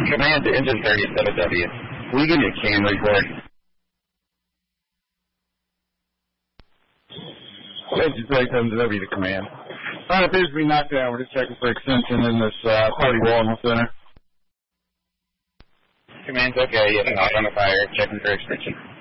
Command to engine 37W. Will you give me a CAN report? Engine 37W to command. It appears to be knocked down. We're just checking for extension in this party wall in the center. Command's okay. You have a knock on the fire. Checking for extension.